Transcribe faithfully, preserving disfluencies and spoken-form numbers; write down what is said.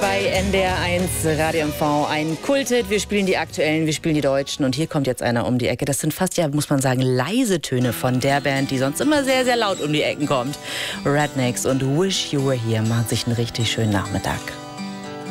bei N D R eins Radio M V. Ein Kulthit. Wir spielen die Aktuellen, wir spielen die Deutschen. Und hier kommt jetzt einer um die Ecke. Das sind fast, ja, muss man sagen, leise Töne von der Band, die sonst immer sehr, sehr laut um die Ecken kommt. Rednecks und Wish You Were Here machen sich einen richtig schönen Nachmittag.